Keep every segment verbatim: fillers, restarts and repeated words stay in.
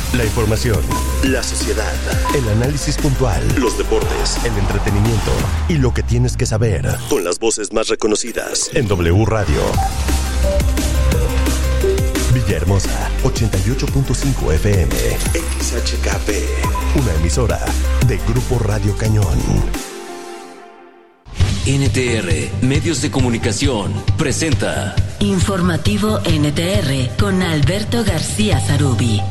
La información, la sociedad, el análisis puntual, los deportes, el entretenimiento y lo que tienes que saber con las voces más reconocidas en W Radio. Villahermosa, ochenta y ocho punto cinco F M, X H K P, una emisora de Grupo Radio Cañón. N T R, Medios de Comunicación, presenta Informativo N T R con Alberto García Zarubi.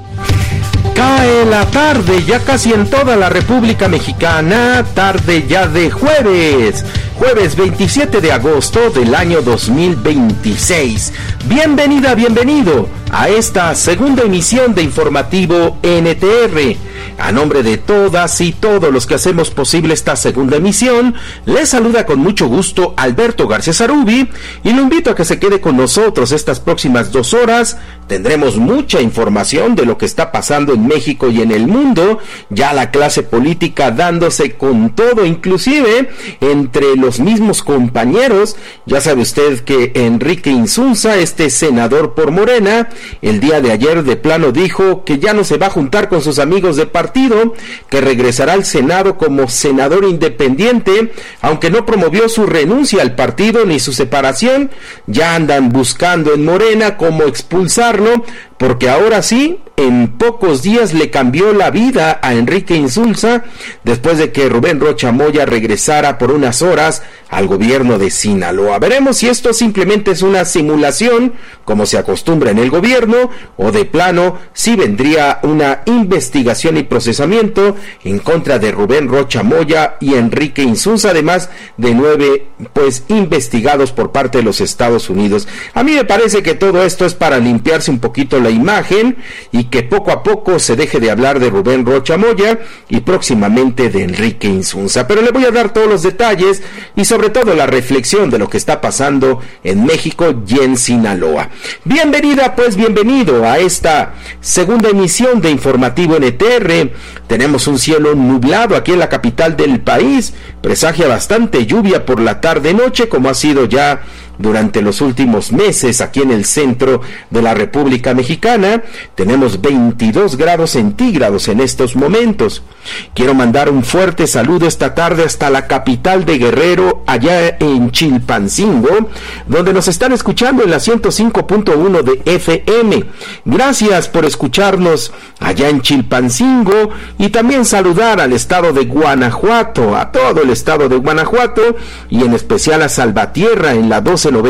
Cae la tarde, ya casi en toda la República Mexicana, tarde ya de jueves, jueves veintisiete de agosto del año dos mil veintiséis. Bienvenida, bienvenido a esta segunda emisión de Informativo N T R. A nombre de todas y todos los que hacemos posible esta segunda emisión, les saluda con mucho gusto Alberto García Zarubi y lo invito a que se quede con nosotros estas próximas dos horas. Tendremos mucha información de lo que está pasando en México y en el mundo, ya la clase política dándose con todo, inclusive entre los mismos compañeros. Ya sabe usted que Enrique Insunza, este senador por Morena, el día de ayer de plano dijo que ya no se va a juntar con sus amigos de partido, que regresará al Senado como senador independiente, aunque no promovió su renuncia al partido ni su separación. Ya andan buscando en Morena cómo expulsarlo, porque ahora sí, en pocos días le cambió la vida a Enrique Insulza después de que Rubén Rocha Moya regresara por unas horas al gobierno de Sinaloa. Veremos si esto simplemente es una simulación, como se acostumbra en el gobierno, o de plano si vendría una investigación y procesamiento en contra de Rubén Rocha Moya y Enrique Insulza, además de nueve pues investigados por parte de los Estados Unidos. A mí me parece que todo esto es para limpiarse un poquito la imagen y que poco a poco se deje de hablar de Rubén Rocha Moya y próximamente de Enrique Insunza. Pero le voy a dar todos los detalles y sobre todo la reflexión de lo que está pasando en México y en Sinaloa. Bienvenida, pues bienvenido a esta segunda emisión de Informativo N T R. Tenemos un cielo nublado aquí en la capital del país, presagia bastante lluvia por la tarde-noche, como ha sido ya durante los últimos meses aquí en el centro de la República Mexicana. Tenemos veintidós grados centígrados en estos momentos. Quiero mandar un fuerte saludo esta tarde hasta la capital de Guerrero, allá en Chilpancingo, donde nos están escuchando en la ciento cinco punto uno de F M. Gracias por escucharnos allá en Chilpancingo y también saludar al estado de Guanajuato, a todo el estado de Guanajuato y en especial a Salvatierra en la doce noventa